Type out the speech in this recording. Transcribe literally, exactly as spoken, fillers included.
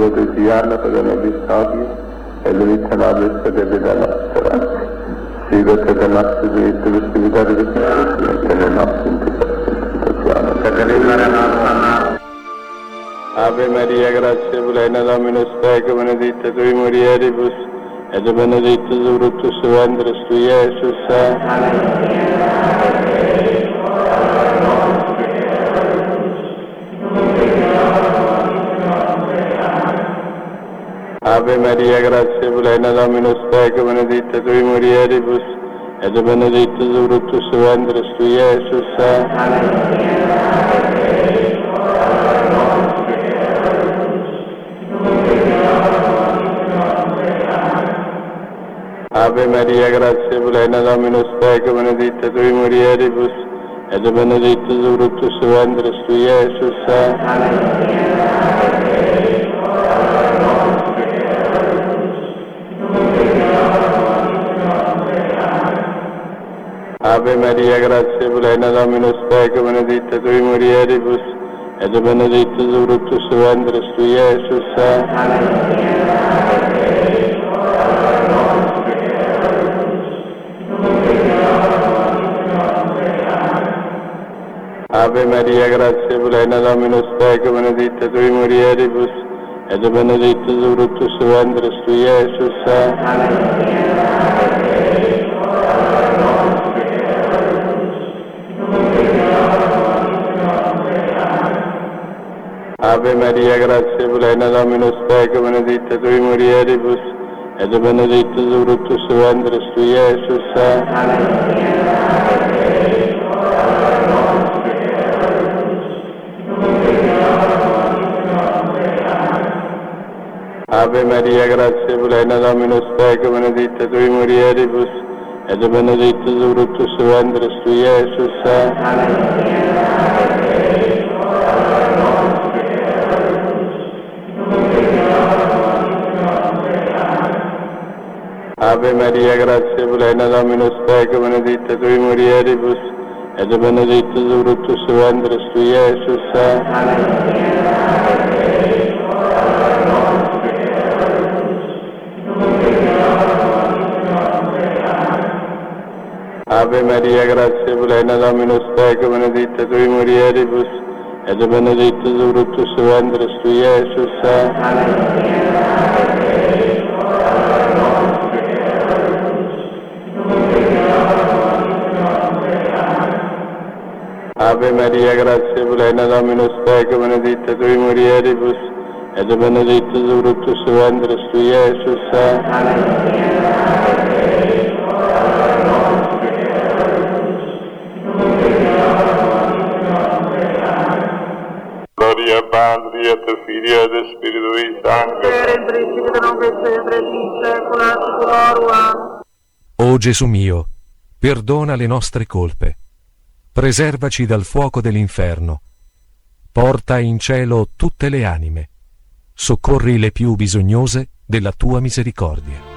Bodhidhyana Padanabhisavya, Elvitanabhisa Devida Nastara, Sivata Danasta Vita Visivita Visivita Nastara, Ave Maria, grazie plena, Dominus tecum, benedicta tui mulieribus, et benedictus fructus ventris tui, Iesus. Ave Maria, grazie plena, Dominus tecum, benedicta tui mulieribus, et benedictus fructus ventris tui, Iesus. Ave Maria, grazie plena, Dominus tecum, benedicta tui mulieribus, et benedictus fructus ventris tui, Iesus. Ave Maria, grazie plena, Dominus tecum, benedicta tui mulieribus, et benedictus fructus ventris tui, Iesus. Ave Maria, grazie plena, Dominus tecum, benedicta tui mulieribus, et benedictus fructus ventris tui, Iesus. Ave Maria, grazie plena, Dominus tecum, benedicta tui mulieribus, et benedictus fructus ventris tui, Iesus. Ave Maria, grazie plena, Dominus tecum, benedicta tui mulieribus, et benedictus fructus ventris tui, Iesus. Ave Maria, grazie plena, Dominus tecum, benedicta tui mulieribus, et benedictus fructus ventris tui, Iesus. Ave Maria, grazie plena, Dominus tecum, benedicta tui mulieribus, et benedictus fructus ventris tui, Iesus. Ave Maria, grazie plena, Dominus tecum, benedicta tui mulieribus, et benedictus fructus ventris tui, Iesus. Gloria Patri et Filii et Spiritui Sancti. O Gesù mio, perdona le nostre colpe, preservaci dal fuoco dell'inferno, porta in cielo tutte le anime, soccorri le più bisognose della tua misericordia.